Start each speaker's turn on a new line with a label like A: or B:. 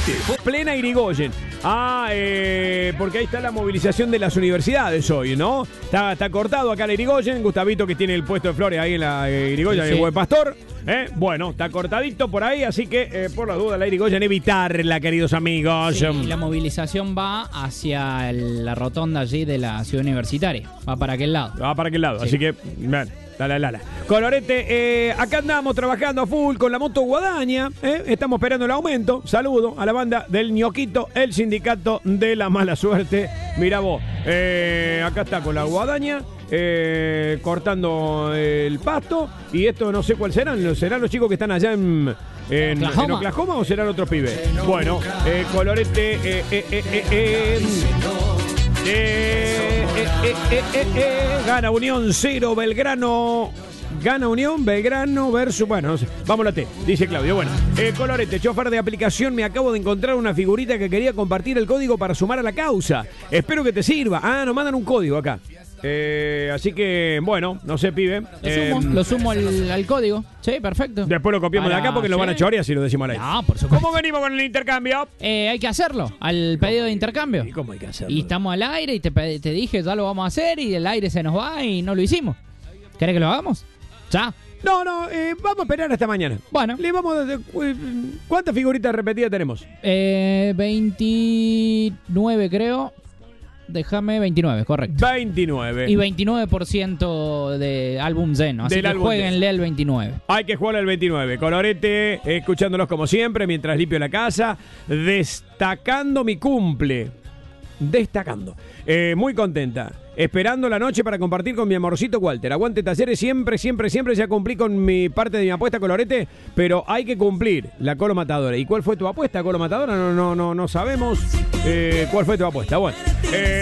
A: Plena Irigoyen. Porque ahí está la movilización de las universidades hoy, ¿no? Está cortado acá la Irigoyen. Gustavito, que tiene el puesto de flores ahí en la Irigoyen,
B: Sí.
A: el Buen Pastor. Bueno, está cortadito por ahí, así que por las dudas la Irigoyen, evitarla, queridos amigos.
B: Sí, la movilización va hacia la rotonda allí de la ciudad universitaria. Va para aquel lado.
A: Va para aquel lado,
B: Sí.
A: así que... Bueno, la. Colorete, acá andamos trabajando a full con la moto Guadaña. Estamos esperando el aumento. Saludo a la banda del Ñoquito, el sindicato de la mala suerte. Mirá vos, acá está con la Guadaña. Cortando el pasto. Y esto no sé cuál serán. ¿Serán los chicos que están allá en Oklahoma o serán otros pibes? Bueno, Colorete. Gana Unión 0, Belgrano. Gana Unión, Belgrano versus... Bueno, no sé. Vamos a la T, dice Claudio. Bueno, Colorete, chofer de aplicación, me acabo de encontrar una figurita que quería compartir el código para sumar a la causa. Espero que te sirva. Nos mandan un código acá. Así que, bueno, no sé, pibe.
B: Lo sumo al código. Sí, perfecto.
A: Después lo copiamos de acá porque lo van a chorear si lo decimos al aire.
B: No, por supuesto.
A: ¿Cómo venimos con el intercambio?
B: Hay que hacerlo, al pedido de intercambio.
A: ¿Y cómo hay que hacerlo?
B: Y estamos al aire y te dije, ya lo vamos a hacer y el aire se nos va y no lo hicimos. ¿Querés que lo hagamos? Ya.
A: No, vamos a esperar hasta mañana.
B: Bueno.
A: ¿Cuántas figuritas repetidas tenemos?
B: 29 creo. Déjame 29, correcto.
A: 29.
B: Y 29% de álbum Zen. Así
A: Del
B: que
A: álbum
B: jueguenle al 29.
A: Hay que jugar al 29. Colorete, escuchándolos como siempre mientras limpio la casa. Destacando mi cumple. Destacando. Muy contenta. Esperando la noche para compartir con mi amorcito Walter. Aguante Talleres, siempre. Ya cumplí con mi parte de mi apuesta, Colorete, pero hay que cumplir la Colo Matadora. ¿Y cuál fue tu apuesta, Colo Matadora? No sabemos. ¿Cuál fue tu apuesta? Bueno.